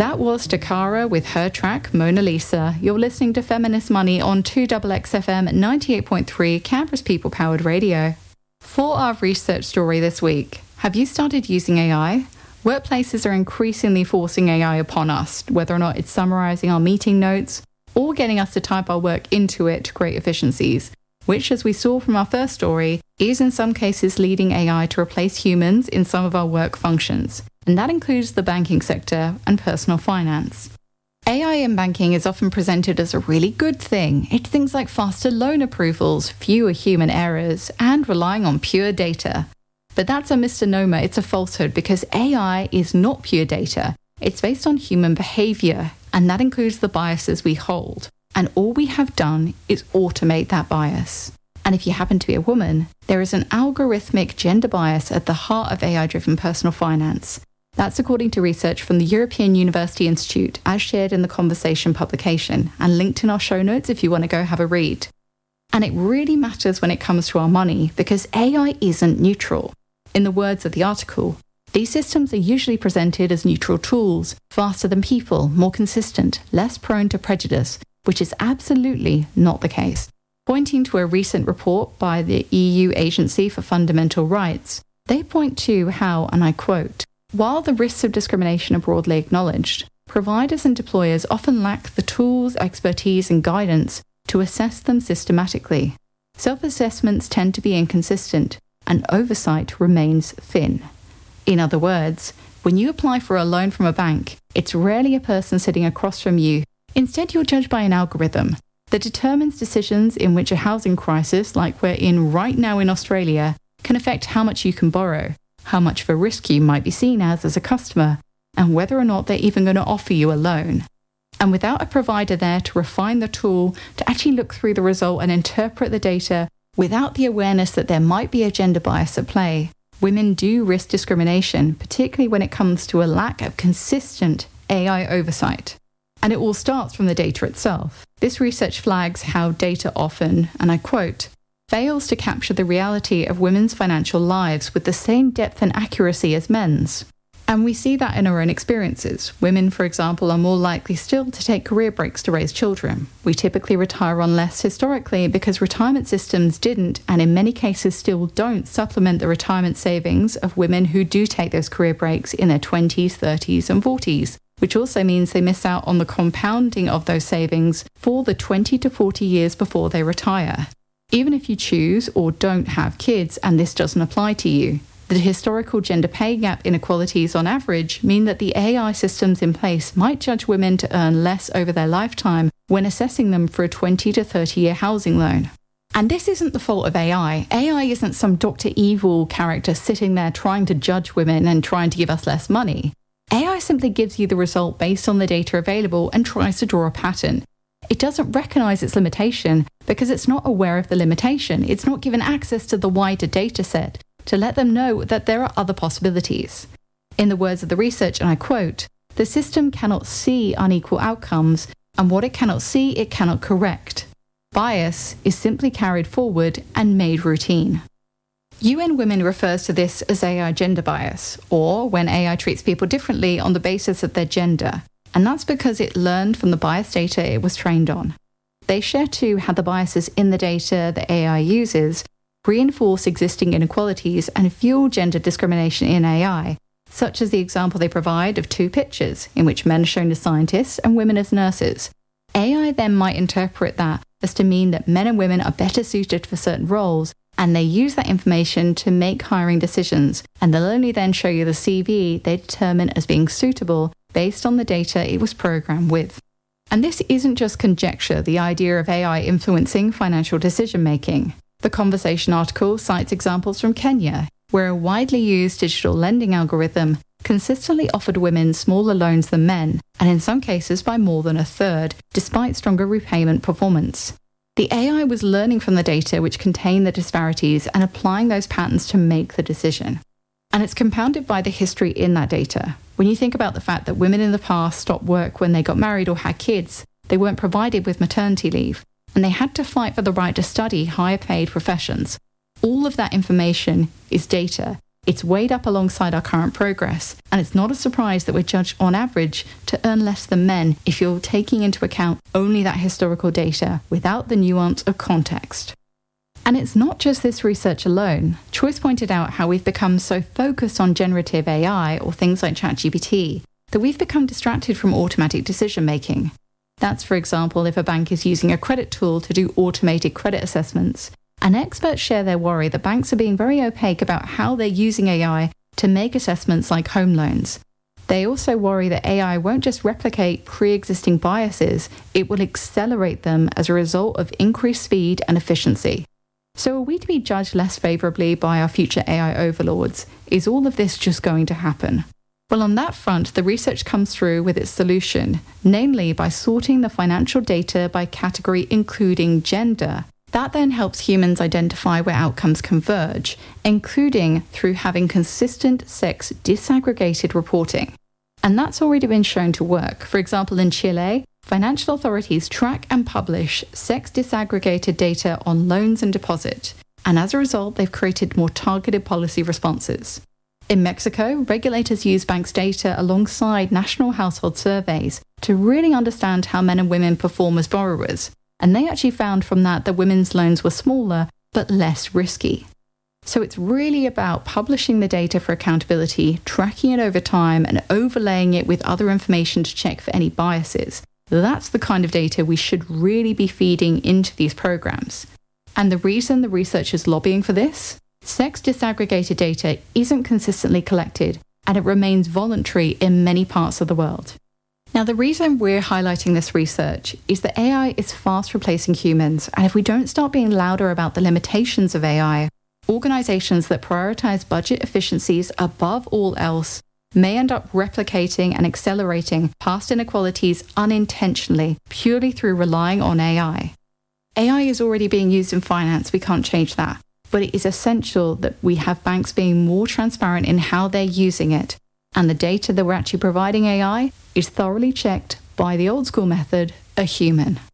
That was Takara with her track Mona Lisa. You're listening to Feminist Money on 2XXFM 98.3 Canberra's people-powered radio. For our research story this week, have you started using AI? Workplaces are increasingly forcing AI upon us, whether or not it's summarising our meeting notes or getting us to type our work into it to create efficiencies, which, as we saw from our first story, is in some cases leading AI to replace humans in some of our work functions. And that includes the banking sector and personal finance. AI in banking is often presented as a really good thing. It's things like faster loan approvals, fewer human errors, and relying on pure data. But that's a misnomer, it's a falsehood, because AI is not pure data. It's based on human behaviour, and that includes the biases we hold. And all we have done is automate that bias. And if you happen to be a woman, there is an algorithmic gender bias at the heart of AI-driven personal finance. That's according to research from the European University Institute, as shared in the Conversation publication, and linked in our show notes if you want to go have a read. And it really matters when it comes to our money, because AI isn't neutral. In the words of the article, these systems are usually presented as neutral tools, faster than people, more consistent, less prone to prejudice, which is absolutely not the case. Pointing to a recent report by the EU Agency for Fundamental Rights, they point to how, and I quote, "While the risks of discrimination are broadly acknowledged, providers and deployers often lack the tools, expertise, and guidance to assess them systematically. Self-assessments tend to be inconsistent, and oversight remains thin." In other words, when you apply for a loan from a bank, it's rarely a person sitting across from you. Instead, you're judged by an algorithm that determines decisions in which a housing crisis, like we're in right now in Australia, can affect how much you can borrow, how much of a risk you might be seen as a customer, and whether or not they're even going to offer you a loan. And without a provider there to refine the tool, to actually look through the result and interpret the data, without the awareness that there might be a gender bias at play, women do risk discrimination, particularly when it comes to a lack of consistent AI oversight. And it all starts from the data itself. This research flags how data often, and I quote, fails to capture the reality of women's financial lives with the same depth and accuracy as men's. And we see that in our own experiences. Women, for example, are more likely still to take career breaks to raise children. We typically retire on less historically because retirement systems didn't, and in many cases still don't, supplement the retirement savings of women who do take those career breaks in their 20s, 30s and 40s, which also means they miss out on the compounding of those savings for the 20 to 40 years before they retire. Even if you choose or don't have kids and this doesn't apply to you, the historical gender pay gap inequalities on average mean that the AI systems in place might judge women to earn less over their lifetime when assessing them for a 20 to 30-year housing loan. And this isn't the fault of AI. AI isn't some Dr. Evil character sitting there trying to judge women and trying to give us less money. AI simply gives you the result based on the data available and tries to draw a pattern. It doesn't recognize its limitation because it's not aware of the limitation. It's not given access to the wider data set to let them know that there are other possibilities. In the words of the research, and I quote, "The system cannot see unequal outcomes, and what it cannot see, it cannot correct. Bias is simply carried forward and made routine." UN Women refers to this as AI gender bias, or when AI treats people differently on the basis of their gender. And that's because it learned from the bias data it was trained on. They share too how the biases in the data the AI uses reinforce existing inequalities and fuel gender discrimination in AI, such as the example they provide of two pictures in which men are shown as scientists and women as nurses. AI then might interpret that as to mean that men and women are better suited for certain roles, and they use that information to make hiring decisions, and they'll only then show you the CV they determine as being suitable based on the data it was programmed with. And this isn't just conjecture, the idea of AI influencing financial decision-making. The Conversation article cites examples from Kenya, where a widely used digital lending algorithm consistently offered women smaller loans than men, and in some cases by more than a third, despite stronger repayment performance. The AI was learning from the data which contained the disparities and applying those patterns to make the decision. And it's compounded by the history in that data. When you think about the fact that women in the past stopped work when they got married or had kids, they weren't provided with maternity leave, and they had to fight for the right to study higher paid professions. All of that information is data, It's weighed up alongside our current progress, and it's not a surprise that we're judged on average to earn less than men if you're taking into account only that historical data without the nuance of context. And it's not just this research alone. Choice pointed out how we've become so focused on generative AI or things like ChatGPT that we've become distracted from automatic decision making. That's, for example, if a bank is using a credit tool to do automated credit assessments. And experts share their worry that banks are being very opaque about how they're using AI to make assessments like home loans. They also worry that AI won't just replicate pre-existing biases, it will accelerate them as a result of increased speed and efficiency. So are we to be judged less favourably by our future AI overlords? Is all of this just going to happen? Well, on that front, the research comes through with its solution, namely by sorting the financial data by category including gender. That then helps humans identify where outcomes converge, including through having consistent sex disaggregated reporting. And that's already been shown to work. For example, in Chile, financial authorities track and publish sex disaggregated data on loans and deposit. And as a result, they've created more targeted policy responses. In Mexico, regulators use banks' data alongside national household surveys to really understand how men and women perform as borrowers. And they actually found from that women's loans were smaller but less risky. So it's really about publishing the data for accountability, tracking it over time, and overlaying it with other information to check for any biases. That's the kind of data we should really be feeding into these programs. And the reason the research is lobbying for this? Sex disaggregated data isn't consistently collected, and it remains voluntary in many parts of the world. Now, the reason we're highlighting this research is that AI is fast replacing humans, and if we don't start being louder about the limitations of AI, organizations that prioritize budget efficiencies above all else may end up replicating and accelerating past inequalities unintentionally, purely through relying on AI. AI is already being used in finance, we can't change that, but it is essential that we have banks being more transparent in how they're using it, and the data that we're actually providing AI is thoroughly checked by the old school method, a human.